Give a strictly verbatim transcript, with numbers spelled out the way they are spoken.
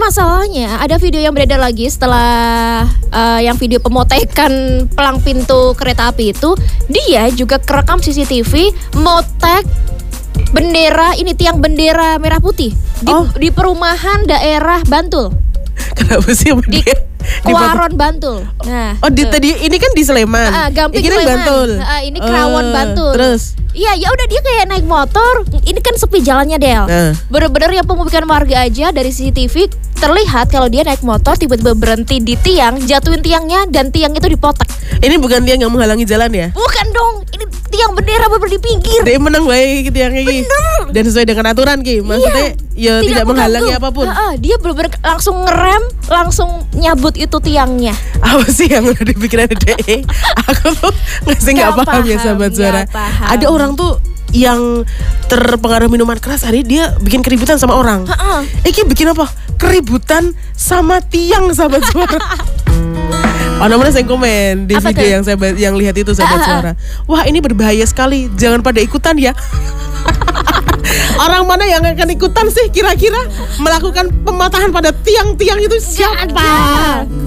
masalahnya ada video yang beredar lagi setelah uh, yang video pemotekan pelang pintu kereta api itu, dia juga kerekam C C T V motek bendera ini, tiang bendera merah putih di, Oh. di perumahan daerah Bantul. Kenapa sih Di dia? Kuaron Bantul. Nah, Oh, di tuh. tadi ini kan di Sleman. Ah, Gamping ini Sleman. Bantul. Ah, ini Kerawon Oh, Bantul. Terus? Iya, ya udah dia kayak naik motor. Ini kan sepi jalannya, Del. Nah. Bener-bener yang pemukiman warga aja dari C C T V terlihat kalau dia naik motor tiba-tiba berhenti di tiang, jatuhin tiangnya dan tiang itu dipotek. Ini bukan tiang yang menghalangi jalan ya? Bukan dong, ini tiang bendera bener di pinggir. Dia menang baik tiang Ki. Dan sesuai dengan aturan Ki. Maksudnya ya tidak, menghalangi mengganggu. apapun. Ha-ha, dia bener-bener langsung ngerem, langsung nyabut itu tiangnya. Apa sih yang udah dipikirin Dek? Aku tuh ngasih nggak Nggak paham ya paham, sahabat nggak suara. paham. Ada orang tuh yang terpengaruh minuman keras, hari dia bikin keributan sama orang. Ha-ha. Iki bikin apa? Keributan sama tiang sahabat suara. Oh, namanya saya komen di Apa video tuh? yang saya yang lihat itu sahabat Ah, ah, ah. suara. Wah, ini berbahaya sekali. Jangan pada ikutan ya. Orang mana yang akan ikutan sih kira-kira melakukan pematahan pada tiang-tiang itu siapa?